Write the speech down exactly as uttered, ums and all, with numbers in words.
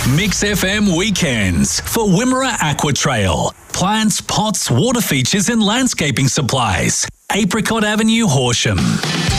Mix F M Weekends for Wimmera Aqua Trail. Plants, pots, water features and landscaping supplies. Apricot Avenue, Horsham.